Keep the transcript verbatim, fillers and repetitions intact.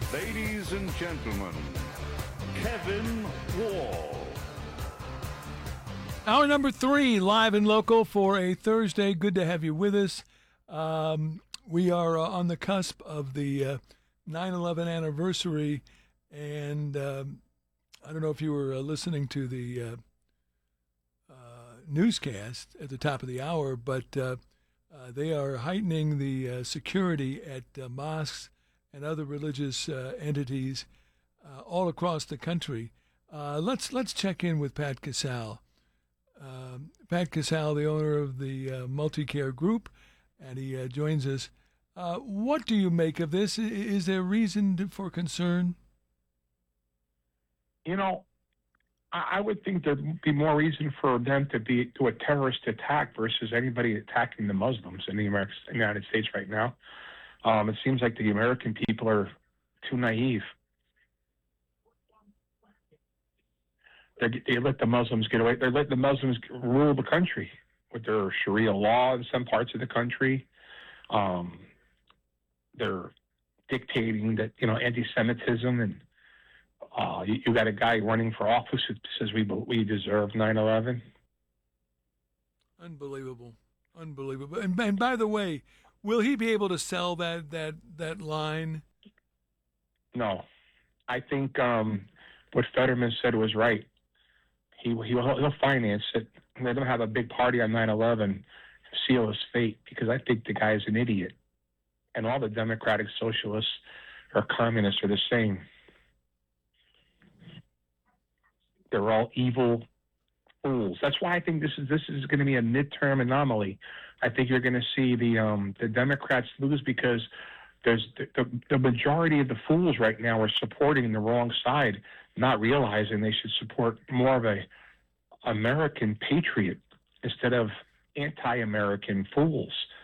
Ladies and gentlemen, Kevin Wall. Hour number three, live and local for a Thursday. Good to have you with us. Um, we are uh, on the cusp of the uh, nine eleven anniversary, and um, I don't know if you were uh, listening to the uh, uh, newscast at the top of the hour, but uh, uh, they are heightening the uh, security at uh, mosques and other religious uh, entities uh, all across the country. Uh, let's let's check in with Pat Casale. Um, Pat Casale, the owner of the uh, Multicare Group, and he uh, joins us. Uh, what do you make of this? Is there reason to, for concern? You know, I, I would think there'd be more reason for them to be to a terrorist attack versus anybody attacking the Muslims in the American, in the United States right now. Um, it seems like the American people are too naive. They, they let the Muslims get away. They let the Muslims rule the country with their Sharia law in some parts of the country. Um, they're dictating that, you know, anti-Semitism, and uh, you, you got a guy running for office who says we we deserve nine eleven. Unbelievable, unbelievable. And, and by the way, will he be able to sell that that that line? No, I think um, what Fetterman said was right. He, he he'll finance it. They're going to have a big party on nine eleven, seal his fate, because I think the guy's an idiot. And all the Democratic Socialists or communists are the same. They're all evil fools. That's why I think this is this is going to be a midterm anomaly. I think you're going to see the um, the Democrats lose because there's the, the, the majority of the fools right now are supporting the wrong side, not realizing they should support more of a American patriot instead of anti-American fools.